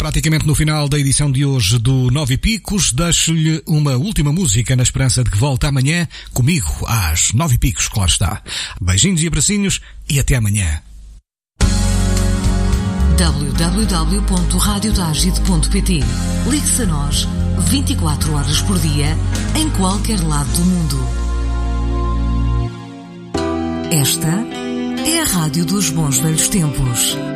praticamente no final da edição de hoje do Nove Picos. Deixo-lhe uma última música na esperança de que volte amanhã comigo às 9 Picos, claro está. Beijinhos e abracinhos e até amanhã. www.radiotagide.pt. Ligue-se a nós 24 horas por dia, em qualquer lado do mundo. Esta é a Rádio dos Bons Velhos Tempos.